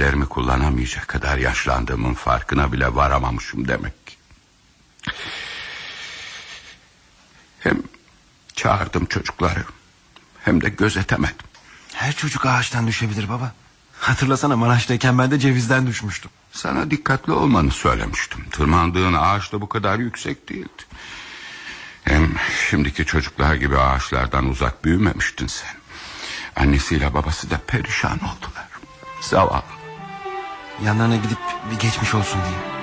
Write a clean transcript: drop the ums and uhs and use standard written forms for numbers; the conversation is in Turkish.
ellerimi kullanamayacak kadar yaşlandığımın farkına bile varamamışım demek. Hem çağırdım çocukları, hem de gözetemedim. Her çocuk ağaçtan düşebilir baba. Hatırlasana, Maraş'tayken ben de cevizden düşmüştüm. Sana dikkatli olmanı söylemiştim. Tırmandığın ağaç da bu kadar yüksek değildi. Hem şimdiki çocuklar gibi ağaçlardan uzak büyümemiştin sen. Annesiyle babası da perişan oldular. Zavallı. Yanlarına gidip bir geçmiş olsun diye.